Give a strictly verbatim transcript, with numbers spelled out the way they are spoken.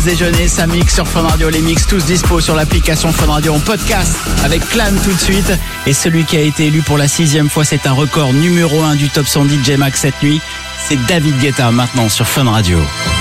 déjeuner, ça mix sur Fun Radio. Les mix tous dispo sur l'application Fun Radio en podcast avec Clan tout de suite. Et celui qui a été élu pour la sixième fois, c'est un record numéro un du Top cent D J Mag cette nuit. C'est David Guetta maintenant sur Fun Radio.